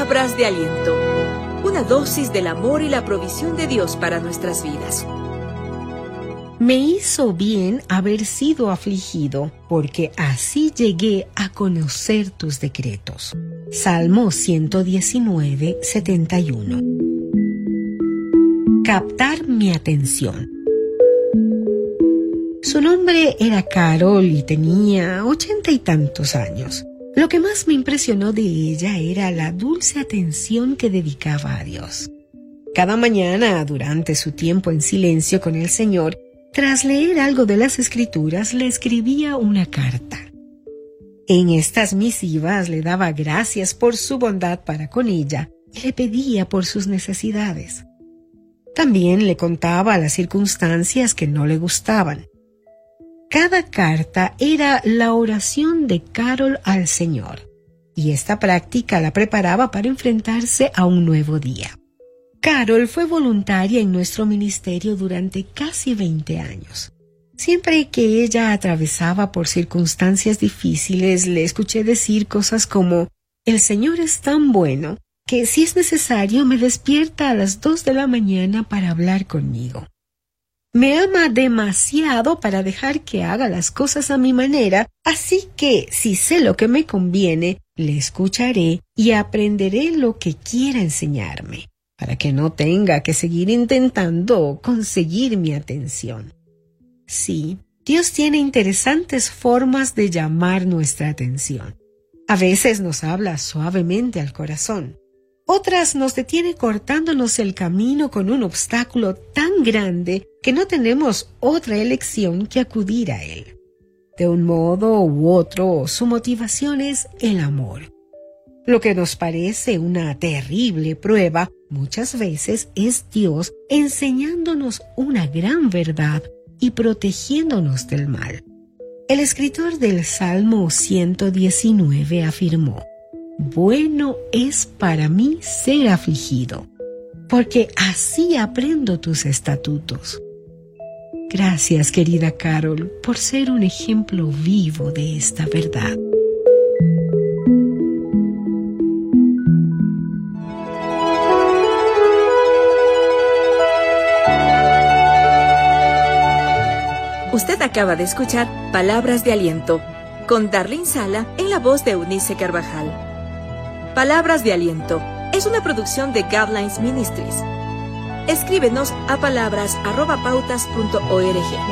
Palabras de aliento. Una dosis del amor y la provisión de Dios para nuestras vidas. Me hizo bien haber sido afligido, porque así llegué a conocer tus decretos. Salmo 119, 71. Captar mi atención. Su nombre era Carol y tenía 80 y tantos años. Lo que más me impresionó de ella era la dulce atención que dedicaba a Dios. Cada mañana, durante su tiempo en silencio con el Señor, tras leer algo de las Escrituras, le escribía una carta. En estas misivas le daba gracias por su bondad para con ella y le pedía por sus necesidades. También le contaba las circunstancias que no le gustaban. Cada carta era la oración de Carol al Señor, y esta práctica la preparaba para enfrentarse a un nuevo día. Carol fue voluntaria en nuestro ministerio durante casi 20 años. Siempre que ella atravesaba por circunstancias difíciles, le escuché decir cosas como: «El Señor es tan bueno que si es necesario me despierta a las 2 de la mañana para hablar conmigo. Me ama demasiado para dejar que haga las cosas a mi manera, así que si sé lo que me conviene, le escucharé y aprenderé lo que quiera enseñarme, para que no tenga que seguir intentando conseguir mi atención». Sí, Dios tiene interesantes formas de llamar nuestra atención. A veces nos habla suavemente al corazón. Otras nos detiene cortándonos el camino con un obstáculo tan grande que no tenemos otra elección que acudir a él. De un modo u otro, su motivación es el amor. Lo que nos parece una terrible prueba, muchas veces es Dios enseñándonos una gran verdad y protegiéndonos del mal. El escritor del Salmo 119 afirmó: «Bueno es para mí ser afligido, porque así aprendo tus estatutos». Gracias, querida Carol, por ser un ejemplo vivo de esta verdad. Usted acaba de escuchar Palabras de Aliento, con Darlene Sala en la voz de Eunice Carvajal. Palabras de Aliento es una producción de Guidelines Ministries. Escríbenos a palabras@pautas.org.